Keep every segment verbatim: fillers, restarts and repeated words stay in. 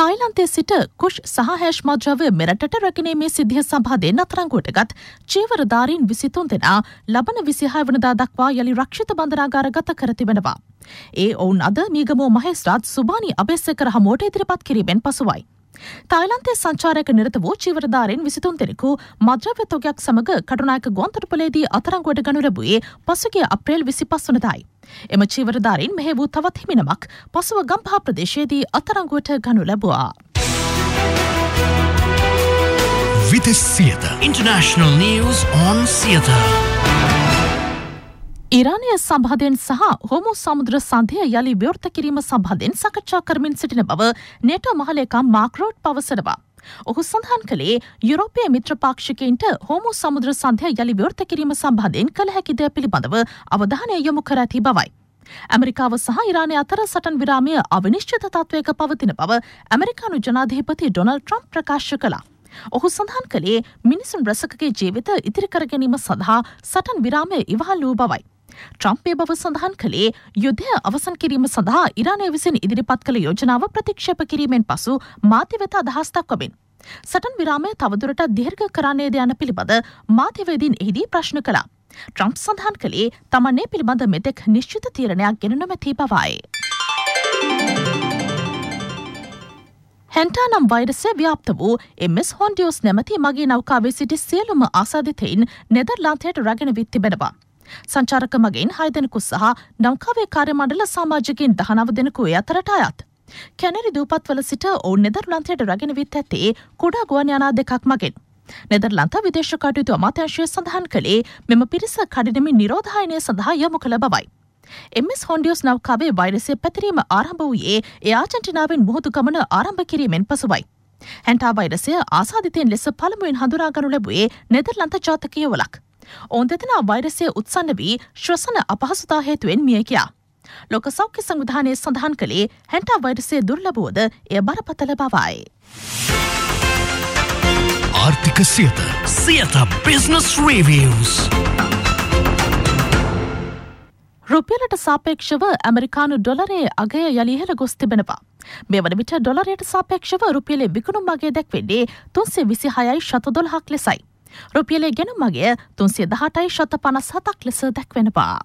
තායිලන්තයේ සිට කුෂ් සහ හැෂ් මද්‍රව්‍ය මෙරටට රැගෙනීමේ සිද්ධිය සම්බන්ධයෙන් අත්අඩංගුවටගත් චීවරධාරීන් විසිතුන් දෙනා ලබන විසිහය වනදා දක්වා යලි රක්ෂිත බන්ධනාගාරගත කර තිබෙනවා. ඒ ඔවුන් අද මීගමුව මහේස්ත්‍රාත් සුබානි අබේසේකර හමුවට ඉදිරිපත් කිරීමෙන් පසුවයි. තායිලන්තයේ සංචාරයක නිරත වූ චීවරධාරීන් විසිතුන් දෙනෙකු මද්‍රව්‍ය තොගයක් සමග කටුනායක ගුවන්තොටුපළේදී අත්අඩංගුවට ගනු ලැබුවේ පසුගිය අප්‍රේල් විසිපහ වනදායි. එම චීවරධාරීන් මෙහි වූ තවත් හිමිනමක් පසුව ගම්පහ ප්‍රදේශයේදී අත්අඩංගුවට ගනු ලැබුවා. Vides Theatre. International news on theatre. ඉරානය සම්බන්ධයෙන් සහ හෝමු සමුද්‍ර සන්ධය යලි විවෘත කිරීම සම්බන්ධයෙන් සාකච්ඡා කරමින් සිටින බව නේටෝ මහලේකම් මාක් රූට් පවසනවා. ඔහු සඳහන් කළේ යුරෝපීය මිත්‍ර පාක්ෂිකයින්ට හෝමු සමුද්‍ර සන්ධය යලි විවෘත කිරීම සම්බන්ධයෙන් කළ හැකි දේ පිළිබඳව අවධානය යොමු කර ඇති බවයි. ඇමරිකාව සහ ඉරානය අතර සටන් විරාමය අවිනිශ්චිත තත්වයක පවතින බව ඇමරිකානු ජනාධිපති ඩොනල්ඩ් ට්‍රම්ප් ප්‍රකාශ කළා. ඔහු සඳහන් කළේ මිනිසුන් රැසකගේ ජීවිත ඉදිරි කර ගැනීම සඳහා සටන් විරාමය ඉවහල් වූ බවයි. ට්‍රම්ප් ඒ බව සඳහන් කළේ යුද්ධය අවසන් කිරීම සඳහා ඉරානය විසින් ඉදිරිපත් කළ යෝජනාව ප්‍රතික්ෂේප කිරීමෙන් පසු මාධ්‍ය වෙත අදහස් දක්වමින් සටන් විරාමය තවදුරටත් දීර්ඝ කරන්නේද යන පිළිබඳ මාධ්‍යවේදීන් එහිදී ප්‍රශ්න කළා. ට්‍රම්ප් සඳහන් කළේ තමන් ඒ පිළිබඳ මෙතෙක් නිශ්චිත තීරණයක් ගෙන නොමැති බවයි. හැන්ටා නම් වෛරසය ව්‍යාප්ත වූ එම් එස් හොන්ඩියෝස් නැමැති මගේ නෞකාවේ සිටි සියලුම ආසාදිතයින් නෙදර්ලාන්තයට රැගෙන විත් තිබෙනවා. සංචාරක මගින් හය දෙනෙකු සහ නෞකාවේ කාර්ය මණ්ඩල සමාජිකයින් දහනව දෙනෙකු ඒ අතරට අයත්. කැනරි දූපත්වල සිට ඔවුන් නෙදර්ලන්තයට රැගෙන විත් ඇත්තේ කුඩා ගුවන් යානා දෙකක් මගින්. නෙදර්ලන්ත විදේශ කටයුතු අමාත්‍යාංශය සඳහන් කළේ මෙම පිරිස කඩිනමින් නිරෝධායනය සඳහා යොමු කළ බවයි. එම් එස් හොන්ඩියෝස් නෞකාවේ වෛරසය පැතිරීම ආරම්භ වූයේ ඒ ආජන්ටිනාවෙන් මුහුදු ගමන ආරම්භ කිරීමෙන් පසුවයි. හැන්ටා වෛරසය ආසාදිතයින් ලෙස පළමුවෙන් හඳුනාගනු ලැබුවේ නෙදර්ලන්ත ජාතකීයවලක්. ඔවුන් දෙදෙනා වෛරසය උත්සන්න වී ශ්වසන අපහසුතා හේතුවෙන් මිය ගියා. ලෝක සෞඛ්‍ය සංවිධානය සඳහන් කළේ හැන්ටා වෛරසය දුර්ලභවද එය බරපතල බවයි. ආර්ථික සියත සියත බිස්නස් රිවිව්ස්. රුපියලට සාපේක්ෂව ඇමරිකානු ඩොලරයේ අගය යලි ඉහළ ගොස් තිබෙනවා. මේ වන විට ඩොලරයට සාපේක්ෂව රුපියලේ විකුණුම් අගය දැක්වෙන්නේ තුන්සිය විසිහයයි ශත දොළහක් ලෙසයි. රුපියලේ ගෙනුම් අගය තුන්සිය දහටයි ශත පනස් හතක් ලෙස දැක්වෙනවා.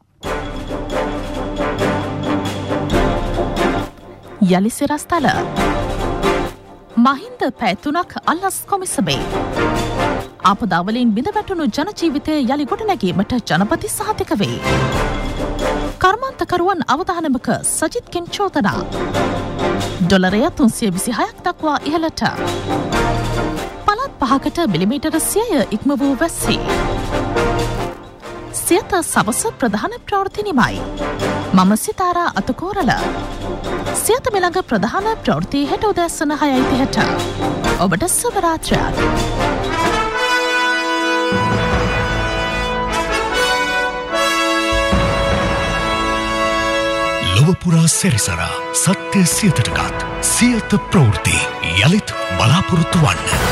යලි සිරස්තල මහින්ද පැය තුනක් අල්ලස් කොමිසමේ. ආපදාවලින් බිඳ වැටුණු ජනජීවිතය යලි ගොඩනැගීමට ජනපති සහතික වේ. කර්මාන්තකරුවන් අවධානමක සජිත්ගෙන් චෝදනා. ඩොලරය තුන්සිය විසිහයක් දක්වා ඉහළට. පළාත් පහකට මිලිමීටර සියය ඉක්ම වූ වැස්සේ. සියත සවස ප්‍රධාන ප්‍රවෘත්ති නිමයි. මම සිතාරා අතකෝරල. සියත මෙළඟ ප්‍රධාන ප්‍රවෘත්ති හෙට උදැස්සන හයයි තිහට. ඔබට සුබ රාත්‍රියක්. ලොවපුරා සැරිසරා සත්‍ය සියතටගත් සියත ප්‍රවෘත්ති යළිත් බලාපොරොත්තු වන්න.